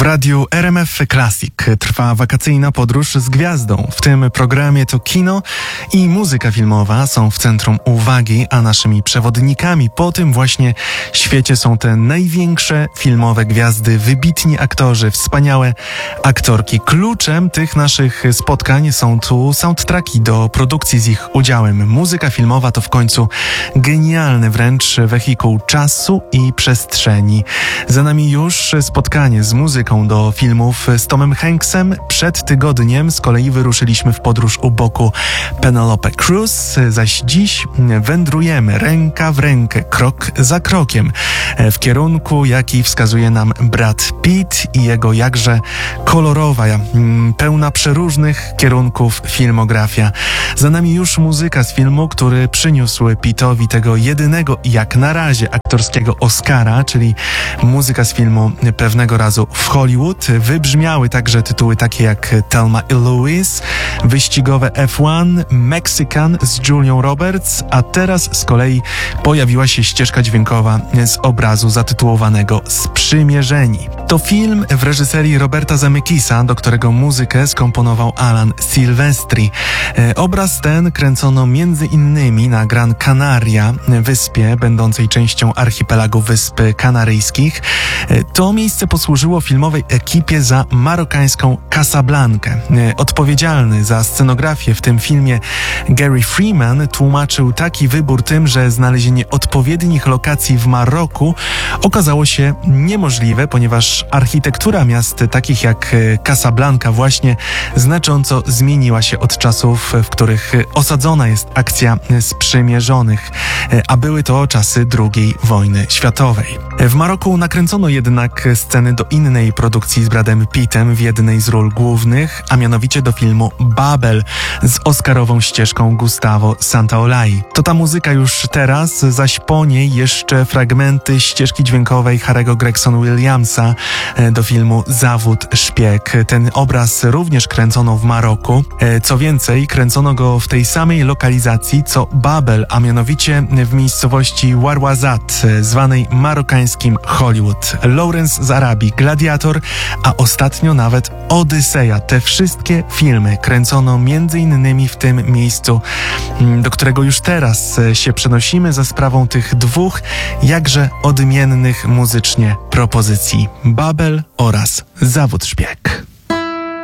W radiu RMF Classic trwa wakacyjna podróż z gwiazdą. W tym programie to kino i muzyka filmowa są w centrum uwagi, a naszymi przewodnikami po tym właśnie świecie są te największe filmowe gwiazdy, wybitni aktorzy, wspaniałe aktorki. Kluczem tych naszych spotkań są tu soundtracki do produkcji z ich udziałem. Muzyka filmowa to w końcu genialny wręcz wehikuł czasu i przestrzeni. Za nami już spotkanie z muzyką do filmów z Tomem Hanksem. Przed tygodniem z kolei wyruszyliśmy w podróż u boku Penelope Cruz, zaś dziś wędrujemy ręka w rękę, krok za krokiem w kierunku, jaki wskazuje nam Brad Pitt i jego jakże kolorowa, pełna przeróżnych kierunków filmografia. Za nami już muzyka z filmu, który przyniósł Pittowi tego jedynego jak na razie aktorskiego Oscara, czyli muzyka z filmu Pewnego razu w Hollywood. Wybrzmiały także tytuły takie jak Thelma i Louise, wyścigowe F1, Mexican z Julią Roberts, a teraz z kolei pojawiła się ścieżka dźwiękowa z obrazu zatytułowanego Sprzymierzeni. To film w reżyserii Roberta Zemeckisa, do którego muzykę skomponował Alan Silvestri. Obraz ten kręcono między innymi na Gran Canaria, wyspie będącej częścią archipelagu Wysp Kanaryjskich. To miejsce posłużyło filmowej ekipie za marokańską Casablankę. Odpowiedzialny za scenografię w tym filmie Gary Freeman tłumaczył taki wybór tym, że znalezienie odpowiednich lokacji w Maroku okazało się niemożliwe, ponieważ architektura miast takich jak Casablanca właśnie znacząco zmieniła się od czasów, w których osadzona jest akcja Sprzymierzonych, a były to czasy II wojny światowej. W Maroku nakręcono jednak sceny do innej produkcji z Bradem Pittem w jednej z ról głównych, a mianowicie do filmu Babel z oscarową ścieżką Gustavo Santaolalla. To ta muzyka już teraz, zaś po niej jeszcze fragmenty ścieżki dźwiękowej Harry'ego Gregson-Williamsa do filmu Zawód szpieg. Ten obraz również kręcono w Maroku. Co więcej, kręcono go w tej samej lokalizacji co Babel, a mianowicie w miejscowości Ouarzazate, zwanej marokańskim Hollywood. Lawrence z Arabii, Gladiator, a ostatnio nawet Odyseja. Te wszystkie filmy kręcono między innymi w tym miejscu, do którego już teraz się przenosimy za sprawą tych dwóch jakże odmiennych muzycznie propozycji: Babel oraz Zawód szpieg.